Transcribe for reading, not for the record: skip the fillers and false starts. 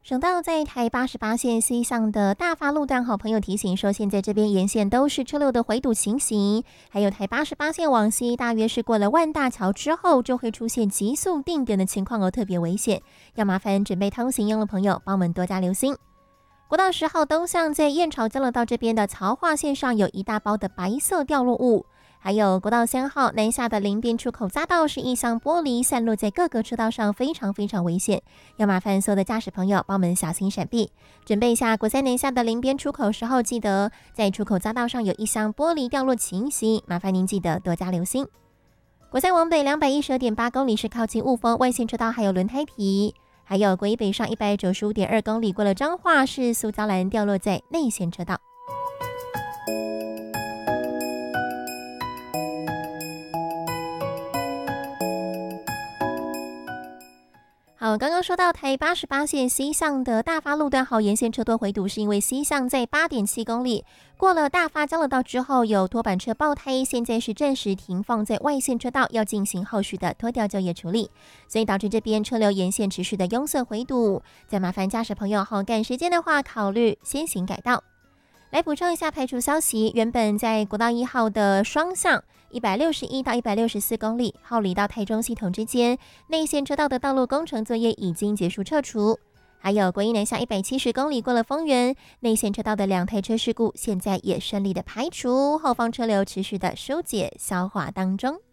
省道在台88线西向的大发路段，好朋友提醒说，现在这边沿线都是车流的回堵情形，还有台88线往西，大约是过了万大桥之后，就会出现急速定点的情况哦，特别危险，要麻烦准备通行用的朋友帮我们多加留心。国道10号东向在燕巢交流道这边的曹化线上有一大包的白色掉落物。还有国道3号南下的林边出口匝道是一箱玻璃散落在各个车道上，非常非常危险，要麻烦所有的驾驶朋友帮我们小心闪避。准备一下国3南下的林边出口时候，记得在出口匝道上有一箱玻璃掉落情形，麻烦您记得多加留心。国3往北212.8公里是靠近雾峰外线车道，还有轮胎皮。还有国1北上195.2公里过了彰化是塑胶栏掉落在内线车道。好，刚刚说到台88线西向的大发路段好沿线车多回堵，是因为西向在8.7公里过了大发交流道之后有拖板车爆胎，现在是暂时停放在外线车道，要进行后续的拖吊作业处理，所以导致这边车流沿线持续的拥塞回堵，再麻烦驾驶朋友好赶时间的话，考虑先行改道。来补充一下排除消息，原本在国道1号的双向161到164公里后里到台中系统之间内线车道的道路工程作业已经结束撤除，还有国1南下170公里过了丰原内线车道的2台车事故现在也顺利的排除，后方车流持续的疏解消化当中。